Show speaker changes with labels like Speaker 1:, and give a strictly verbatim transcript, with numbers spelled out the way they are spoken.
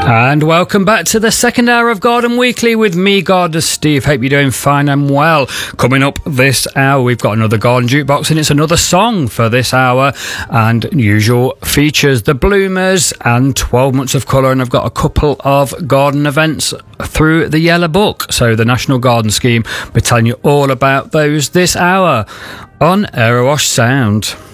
Speaker 1: And welcome back to the second hour of Garden Weekly with me, Gardener Steve. Hope you're doing fine and well. Coming up this hour, we've got another garden jukebox, and it's another song for this hour. And usual features, the bloomers and twelve months of colour. And I've got a couple of garden events through the Yellow Book. So the National Garden Scheme, we're telling you all about those this hour on Aerowash Sound.